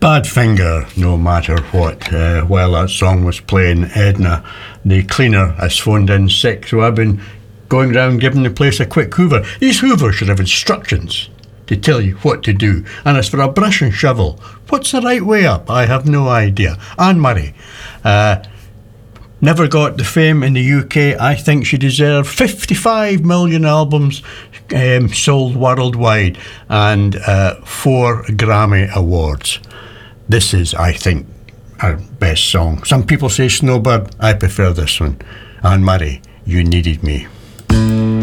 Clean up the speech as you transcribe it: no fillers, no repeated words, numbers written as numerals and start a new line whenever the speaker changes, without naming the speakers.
Badfinger, no matter what. While that song was playing, Edna, the cleaner, has phoned in sick, so I've been going round giving the place a quick hoover. These hoovers should have instructions to tell you what to do. And as for a brush and shovel, what's the right way up? I have no idea. Anne Murray, never got the fame in the UK I think she deserved. 55 million albums sold worldwide and 4 Grammy Awards. This is, I think, her best song. Some people say Snowbird. I prefer this one. Anne Murray, You Needed Me.